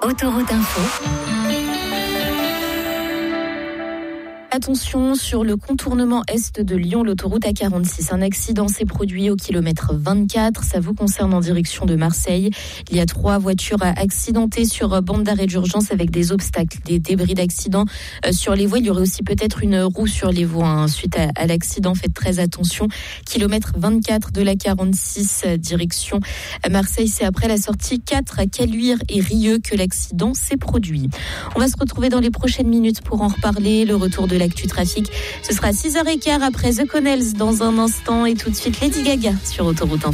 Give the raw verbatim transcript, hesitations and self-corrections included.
Autoroute Info. Attention sur le contournement est de Lyon, l'autoroute A quarante-six. Un accident s'est produit au kilomètre vingt-quatre. Ça vous concerne en direction de Marseille. Il y a trois voitures accidentées sur bande d'arrêt d'urgence avec des obstacles, des débris d'accident sur les voies. Il y aurait aussi peut-être une roue sur les voies hein. Suite à, à l'accident. Faites très attention. Kilomètre vingt-quatre de la quarante-six, direction Marseille. C'est après la sortie quatre à Caluire et Rieux que l'accident s'est produit. On va se retrouver dans les prochaines minutes pour en reparler. Le retour de l'actu trafic, ce sera six heures quinze après The Connells dans un instant et tout de suite Lady Gaga sur Autoroute Info.